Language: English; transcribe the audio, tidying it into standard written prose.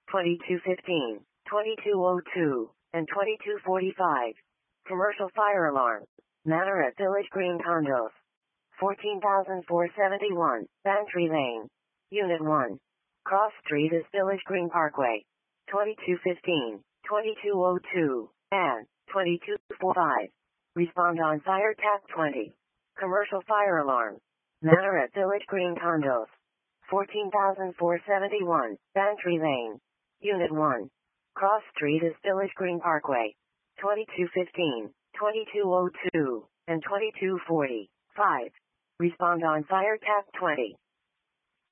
2215, 2202, and 2245. Commercial fire alarm. Matter at Village Green Condos. 14,471, Bantry Lane. Unit 1. Cross Street is Village Green Parkway. 2215, 2202, and 2245. Respond on fire tap 20. Commercial fire alarm. Matter at Village Green Condos. 14,471, Bantry Lane. Unit 1. Cross Street is Village Green Parkway. 2215, 2202, and 2245. Respond on fire tap 20.